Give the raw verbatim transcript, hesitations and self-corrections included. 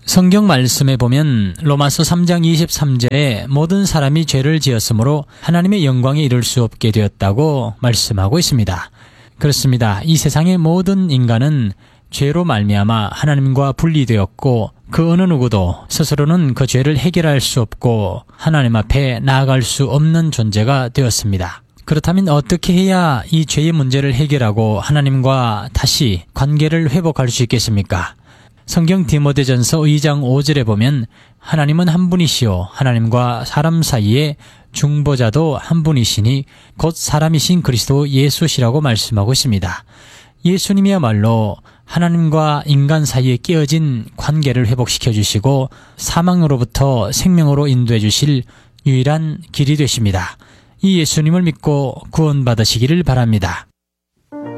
성경 말씀에 보면 로마서 삼 장 이십삼 절에 모든 사람이 죄를 지었으므로 하나님의 영광에 이를 수 없게 되었다고 말씀하고 있습니다. 그렇습니다. 이 세상의 모든 인간은 죄로 말미암아 하나님과 분리되었고 그 어느 누구도 스스로는 그 죄를 해결할 수 없고 하나님 앞에 나아갈 수 없는 존재가 되었습니다. 그렇다면 어떻게 해야 이 죄의 문제를 해결하고 하나님과 다시 관계를 회복할 수 있겠습니까? 성경 디모데전서 이 장 오 절에 보면 하나님은 한 분이시요 하나님과 사람 사이에 중보자도 한 분이시니 곧 사람이신 그리스도 예수시라고 말씀하고 있습니다. 예수님이야말로 하나님과 인간 사이에 깨어진 관계를 회복시켜 주시고 사망으로부터 생명으로 인도해 주실 유일한 길이 되십니다. 이 예수님을 믿고 구원받으시기를 바랍니다.